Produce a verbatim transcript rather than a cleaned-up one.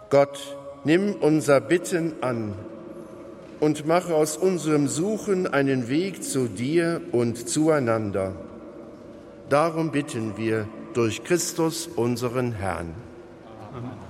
Gott, nimm unser Bitten an und mache aus unserem Suchen einen Weg zu dir und zueinander. Darum bitten wir durch Christus, unseren Herrn. Amen.